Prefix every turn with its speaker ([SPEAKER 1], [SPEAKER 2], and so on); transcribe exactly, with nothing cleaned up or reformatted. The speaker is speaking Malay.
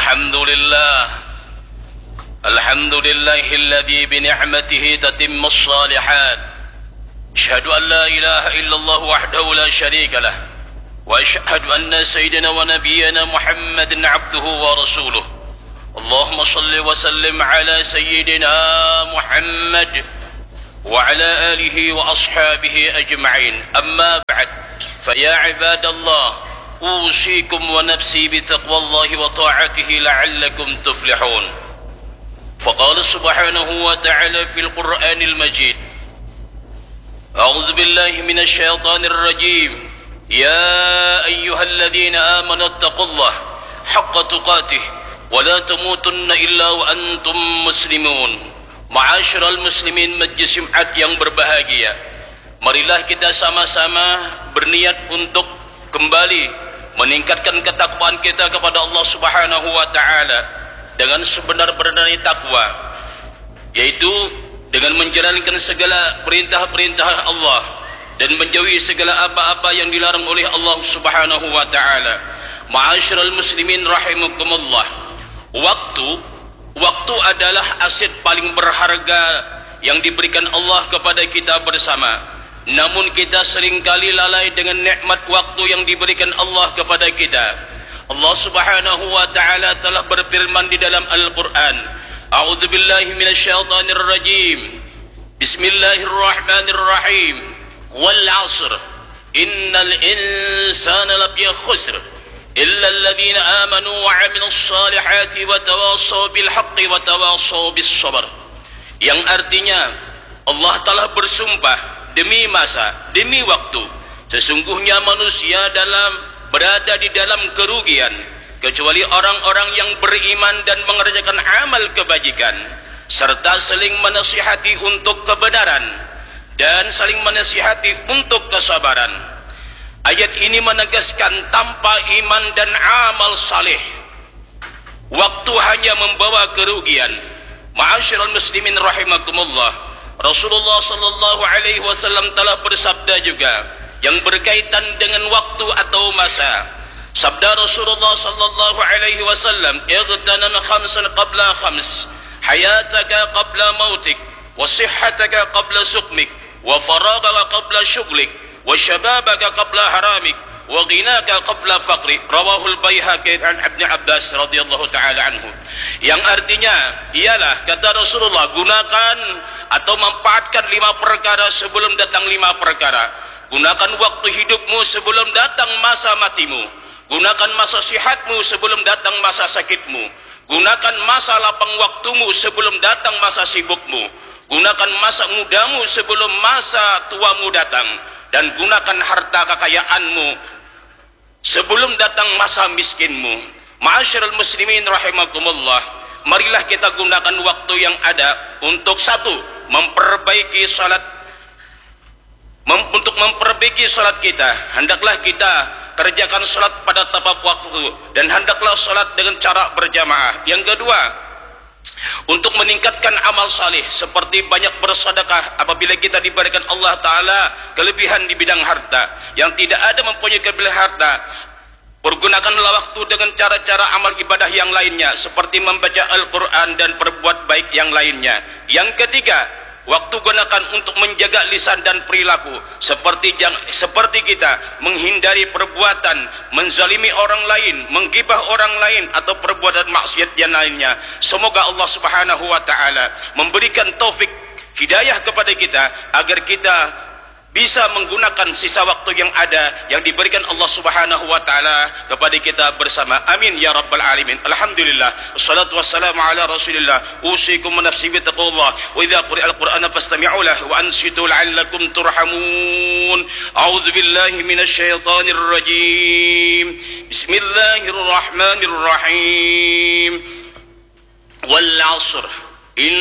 [SPEAKER 1] الحمد لله الحمد لله الذي بنعمته تتم الصالحات. أشهد أن لا إله إلا الله وحده لا شريك له، وأشهد أن سيدنا ونبينا محمد عبده ورسوله. اللهم صل وسلم على سيدنا محمد وعلى آله وأصحابه أجمعين. أما بعد، فيا عباد الله، أوصيكم ونفسي بتقوى الله وطاعته لعلكم تفلحون. فقال سبحانه وتعالى في القرآن المجيد: أعوذ بالله من الشيطان الرجيم. يا أيها الذين آمنوا اتقوا الله حق تقاته ولا تموتن إلا وأنتم مسلمون. Ma'asyiral muslimin majlis Jumat yang berbahagia, marilah kita sama-sama berniat untuk kembali meningkatkan ketakwaan kita kepada Allah Subhanahu wa taala dengan sebenar-benarnya takwa, yaitu dengan menjalankan segala perintah-perintah Allah dan menjauhi segala apa-apa yang dilarang oleh Allah Subhanahu wa taala. Ma'asyiral muslimin rahimakumullah, waktu Waktu adalah aset paling berharga yang diberikan Allah kepada kita bersama. Namun kita seringkali lalai dengan nikmat waktu yang diberikan Allah kepada kita. Allah Subhanahu wa taala telah berfirman di dalam Al-Qur'an, A'udzu billahi minasyaitonir rajim. Bismillahirrahmanirrahim. Wal 'ashr. Innal insana lafi khusr. إلا الذين آمنوا وعملوا الصالحات وتواصوا بالحق وتواصوا بالصبر. Yang artinya Allah telah bersumpah demi masa, demi waktu, sesungguhnya manusia dalam berada di dalam kerugian kecuali orang-orang yang beriman dan mengerjakan amal kebajikan serta saling menasihati untuk kebenaran dan saling menasihati untuk kesabaran. Ayat ini menegaskan tanpa iman dan amal saleh, waktu hanya membawa kerugian. Ma'asyiral muslimin rahimakumullah, Rasulullah sallallahu alaihi wasallam telah bersabda juga yang berkaitan dengan waktu atau masa. Sabda Rasulullah sallallahu alaihi wasallam, "Igtanim khamsan qabla khams, hayataka qabla mautik, wa sihhataka qabla suqmik, wa faragaka qabla syughlik, wa syababaka qabla haramik, wa ghinaka qabla faqri." Rawahul Baihaqi an Ibnu Abbas radhiyallahu taala anhu. Yang artinya ialah, kata Rasulullah, gunakan atau manfaatkan lima perkara sebelum datang lima perkara. Gunakan waktu hidupmu sebelum datang masa matimu. Gunakan masa sihatmu sebelum datang masa sakitmu. Gunakan masa lapang waktumu sebelum datang masa sibukmu. Gunakan masa mudamu sebelum masa tuamu datang. Dan gunakan harta kekayaanmu sebelum datang masa miskinmu. Ma'asyiral muslimin rahimakumullah, marilah kita gunakan waktu yang ada untuk satu, memperbaiki salat. Mem untuk memperbaiki salat kita, hendaklah kita kerjakan salat pada tepat waktu dan hendaklah salat dengan cara berjamaah. Yang kedua, untuk meningkatkan amal salih seperti banyak bersedekah apabila kita diberikan Allah Ta'ala kelebihan di bidang harta. Yang tidak ada mempunyai kelebihan harta, pergunakanlah waktu dengan cara-cara amal ibadah yang lainnya seperti membaca Al-Quran dan berbuat baik yang lainnya. Yang ketiga, waktu gunakan untuk menjaga lisan dan perilaku seperti seperti kita menghindari perbuatan menzalimi orang lain, menggibah orang lain atau perbuatan maksiat yang lainnya. Semoga Allah Subhanahu wa taala memberikan taufik hidayah kepada kita agar kita bisa menggunakan sisa waktu yang ada yang diberikan Allah Subhanahu wa taala kepada kita bersama. Amin ya rabbal alamin. Alhamdulillah. Wassalatu wassalamu ala Rasulillah. Usikum wa nafsi bi taqwallah. Wa idza quri'al Qur'anu fastami'u lahu wa ansitu la'allakum turhamun. A'udzu billahi minasy syaithanir rajim. Bismillahirrahmanirrahim. Wal 'ashr.